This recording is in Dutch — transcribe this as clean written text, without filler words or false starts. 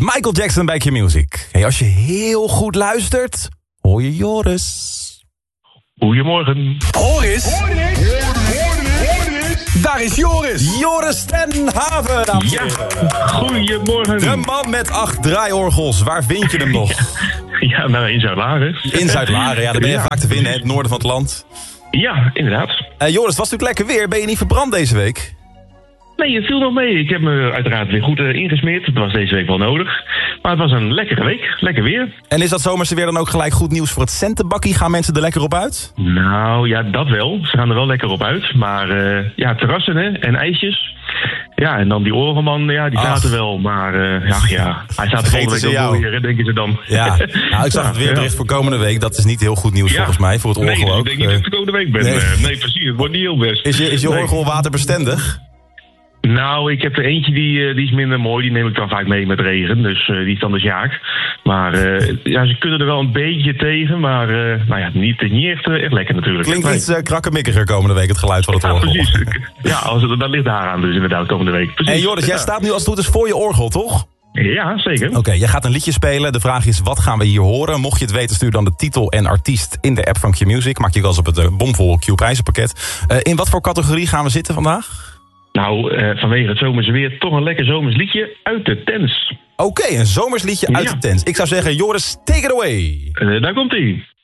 Michael Jackson bij Q-Music. Hey, als je heel goed luistert, hoor je Joris. Goedemorgen. Horis? Daar is Joris. Joris ten Haven, dames en heren. Goedemorgen. De man met 8 draaiorgels. Waar vind je hem nog? Ja, nou in Zuid-Laren. In Zuid-Laren, ja, daar ben je vaak te vinden, hè, het noorden van het land. Ja, inderdaad. Joris, het was natuurlijk lekker weer. Ben je niet verbrand deze week? Nee, het viel nog mee. Ik heb me uiteraard weer goed ingesmeerd. Het was deze week wel nodig. Maar het was een lekkere week. Lekker weer. En is dat zomerse weer dan ook gelijk goed nieuws voor het centenbakkie? Gaan mensen er lekker op uit? Nou, ja, dat wel. Ze gaan er wel lekker op uit. Maar ja, terrassen hè, en ijsjes. Ja, en dan die orgelman, ja, die zaten wel. Maar ja, hij staat volgende week ook weer, denken ze dan. Ja, nou, ik zag het weerbericht voor komende week. Dat is niet heel goed nieuws volgens mij, voor het orgel ook. Nee, ik denk niet dat ik de komende week ben. Nee, precies. Het wordt niet heel best. Is je orgel waterbestendig? Nou, ik heb er eentje die is minder mooi. Die neem ik dan vaak mee met regen. Dus die is dan de Sjaak. Maar ja, ze kunnen er wel een beetje tegen. Maar nou ja, niet echt lekker natuurlijk. Klinkt iets krakkemikkiger komende week, het geluid van het orgel. Precies. Ja, dat ligt daar aan dus inderdaad komende week. Precies. En Joris, jij staat nu als het goed is voor je orgel, toch? Ja, zeker. Oké, jij gaat een liedje spelen. De vraag is, wat gaan we hier horen? Mocht je het weten, stuur dan de titel en artiest in de app van Q-Music. Maak je kans op het bomvol Q-prijzenpakket. In wat voor categorie gaan we zitten vandaag? Nou, vanwege het zomerse weer toch een lekker zomers liedje uit de tents. Oké, een zomers liedje uit de tents. Ik zou zeggen, Joris, take it away. Daar komt-ie.